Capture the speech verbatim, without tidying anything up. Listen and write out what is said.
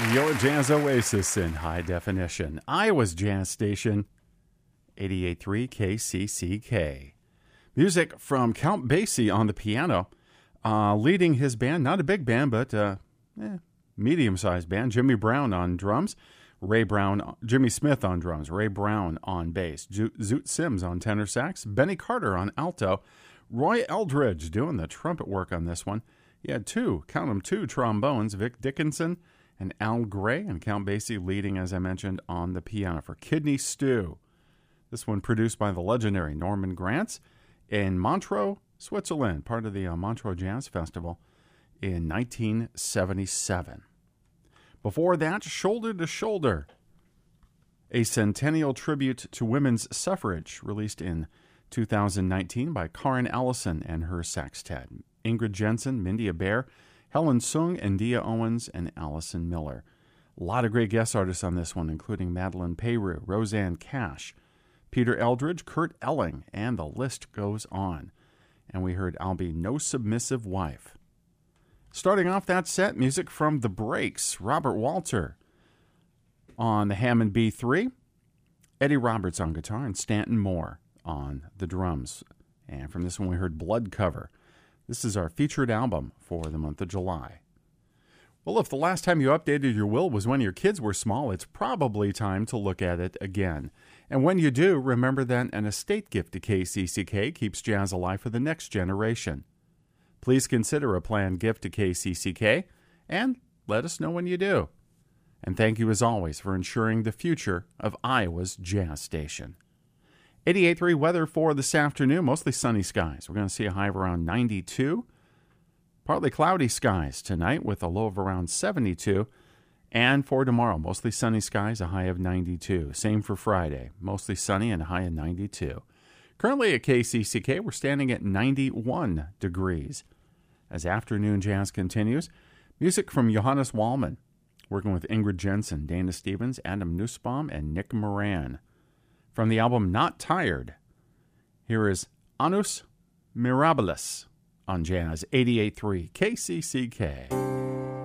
Your Jazz Oasis in high definition. Iowa's Jazz Station, eighty-eight point three K C C K. Music from Count Basie on the piano, uh, leading his band, not a big band, but uh, eh, medium-sized band. Jimmy Brown on drums, Ray Brown, Jimmy Smith on drums, Ray Brown on bass, Zoot Sims on tenor sax, Benny Carter on alto, Roy Eldridge doing the trumpet work on this one. He had two, count them, two trombones, Vic Dickinson and Al Gray, and Count Basie leading, as I mentioned, on the piano for Kidney Stew. This one produced by the legendary Norman Granz in Montreux, Switzerland, part of the uh, Montreux Jazz Festival in nineteen seventy-seven. Before that, Shoulder to Shoulder, a centennial tribute to women's suffrage, released in two thousand nineteen by Karen Allison and her sextet. Ingrid Jensen, Mindy Aber, Helen Sung, and Dia Owens, and Allison Miller. A lot of great guest artists on this one, including Madeline Peyroux, Roseanne Cash, Peter Eldridge, Kurt Elling, and the list goes on. And we heard I'll Be No Submissive Wife. Starting off that set, music from The Breaks, Robert Walter on the Hammond B three, Eddie Roberts on guitar, and Stanton Moore on the drums. And from this one we heard Blood Cover. This is our featured album for the month of July. Well, if the last time you updated your will was when your kids were small, it's probably time to look at it again. And when you do, remember that an estate gift to K C C K keeps jazz alive for the next generation. Please consider a planned gift to K C C K and let us know when you do. And thank you as always for ensuring the future of Iowa's Jazz Station. eighty-eight point three weather for this afternoon, mostly sunny skies. We're going to see a high of around ninety-two. Partly cloudy skies tonight with a low of around seventy-two. And for tomorrow, mostly sunny skies, a high of ninety-two. Same for Friday, mostly sunny and a high of ninety-two. Currently at K C C K, we're standing at ninety-one degrees. As afternoon jazz continues, music from Johannes Wallman, working with Ingrid Jensen, Dana Stevens, Adam Nussbaum, and Nick Moran. From the album Not Tired, here is Annus Mirabilis on Jazz eighty-eight point three K C C K.